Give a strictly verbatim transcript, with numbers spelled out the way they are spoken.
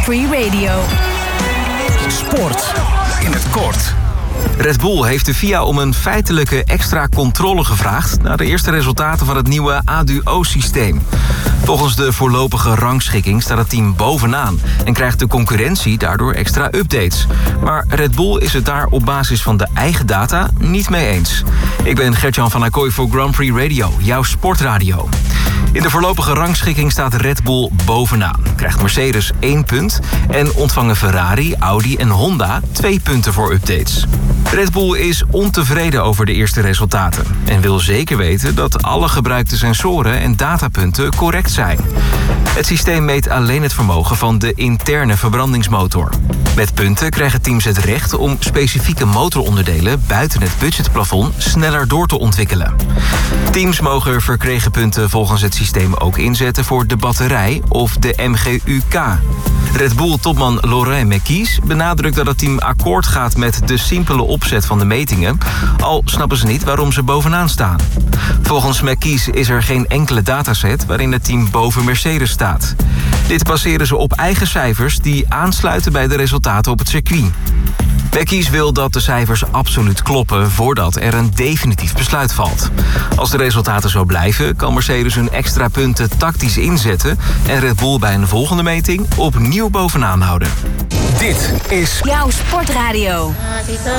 Prix Radio. Sport in het kort. Red Bull heeft de F I A om een feitelijke extra controle gevraagd naar de eerste resultaten van het nieuwe A D U O-systeem. Volgens de voorlopige rangschikking staat het team bovenaan en krijgt de concurrentie daardoor extra updates. Maar Red Bull is het daar op basis van de eigen data niet mee eens. Ik ben Gert-Jan van Acquoy voor Grand Prix Radio, jouw sportradio. In de voorlopige rangschikking staat Red Bull bovenaan. Krijgt Mercedes één punt en ontvangen Ferrari, Audi en Honda twee punten voor updates. Red Bull is ontevreden over de eerste resultaten en wil zeker weten dat alle gebruikte sensoren en datapunten correct zijn. Het systeem meet alleen het vermogen van de interne verbrandingsmotor. Met punten krijgen teams het recht om specifieke motoronderdelen buiten het budgetplafond sneller door te ontwikkelen. Teams mogen verkregen punten volgens het systeem ook inzetten voor de batterij of de M G U K. Red Bull-topman Laurent Mekies benadrukt dat het team akkoord gaat met de simpele opzet van de metingen, al snappen ze niet waarom ze bovenaan staan. Volgens Mekies is er geen enkele dataset waarin het team boven Mercedes staat. Dit baseren ze op eigen cijfers die aansluiten bij de resultaten op het circuit. Mekies wil dat de cijfers absoluut kloppen voordat er een definitief besluit valt. Als de resultaten zo blijven, kan Mercedes hun extra punten tactisch inzetten en Red Bull bij een volgende meting opnieuw bovenaan houden. Dit is jouw sportradio.